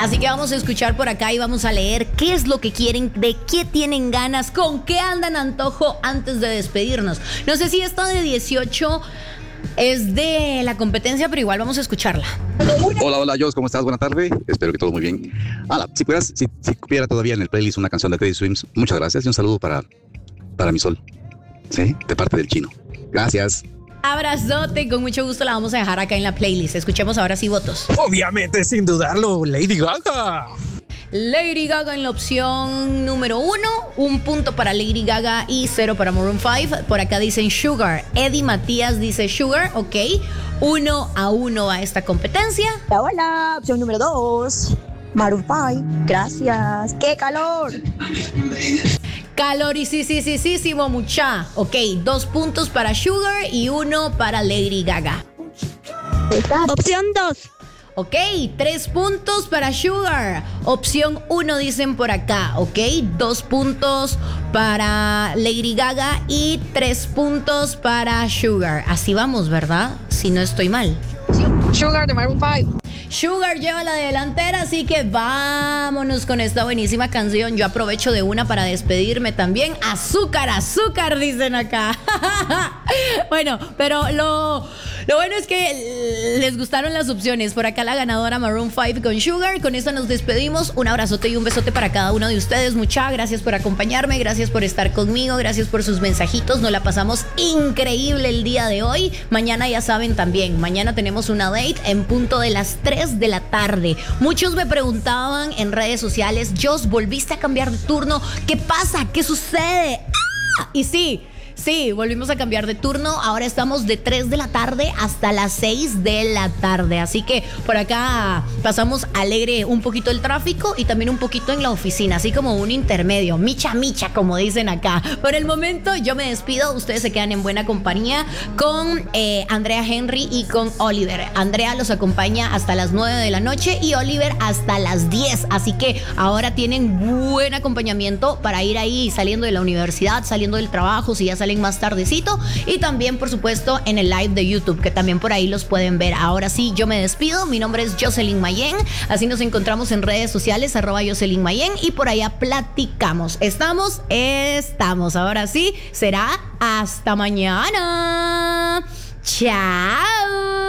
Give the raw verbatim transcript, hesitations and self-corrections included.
Así que vamos a escuchar por acá y vamos a leer qué es lo que quieren, de qué tienen ganas, con qué andan antojo antes de despedirnos. No sé si esta de dieciocho es de la competencia, pero igual vamos a escucharla. Hola, hola, Jos, ¿cómo estás? Buena tarde, espero que todo muy bien. Ala, si pudieras, si, si hubiera todavía en el playlist una canción de Teddy Swims, muchas gracias y un saludo para, para mi sol, ¿sí? De parte del chino. Gracias. Abrazote, con mucho gusto la vamos a dejar acá en la playlist. Escuchemos ahora sí votos. Obviamente, sin dudarlo, Lady Gaga. Lady Gaga en la opción número uno, un punto para Lady Gaga y cero para Maroon cinco. Por acá dicen Sugar. Eddie Matías dice Sugar, ok. Uno a uno a esta competencia. Hola, hola, opción número dos, Maroon cinco. Gracias. ¡Qué calor! Calor y sí, sí, sí, sí, sí, mucha. Ok, dos puntos para Sugar y uno para Lady Gaga. Opción dos. Ok, tres puntos para Sugar. Opción uno dicen por acá, ok. Dos puntos para Lady Gaga y tres puntos para Sugar. Así vamos, ¿verdad? Si no estoy mal. Sugar de Maroon cinco. Sugar lleva la delantera, así que vámonos con esta buenísima canción. Yo aprovecho de una para despedirme también. Azúcar, azúcar, dicen acá. Bueno, pero lo, lo bueno es que les gustaron las opciones. Por acá la ganadora Maroon cinco con Sugar. Con esto nos despedimos. Un abrazote y un besote para cada uno de ustedes. Muchas gracias por acompañarme, gracias por estar conmigo, gracias por sus mensajitos. Nos la pasamos increíble el día de hoy. Mañana ya saben también, mañana tenemos una date en punto de las tres de la tarde. Muchos me preguntaban en redes sociales, Jos, ¿volviste a cambiar de turno? ¿Qué pasa? ¿Qué sucede? ¡Ah! Y sí, sí, volvimos a cambiar de turno. Ahora estamos de tres de la tarde hasta las seis de la tarde. Así que por acá pasamos alegre un poquito el tráfico y también un poquito en la oficina, así como un intermedio, micha micha, como dicen acá. Por el momento yo me despido. Ustedes se quedan en buena compañía con eh, Andrea Henry y con Oliver. Andrea los acompaña hasta las nueve de la noche y Oliver hasta las diez. Así que ahora tienen buen acompañamiento para ir ahí saliendo de la universidad, saliendo del trabajo, si ya salen más tardecito, y también por supuesto en el live de YouTube, que también por ahí los pueden ver. Ahora sí, yo me despido. Mi nombre es Jocelyn Mayen, así nos encontramos en redes sociales, arroba Jocelyn Mayen, y por allá platicamos. Estamos, estamos. Ahora sí, será hasta mañana. Chao.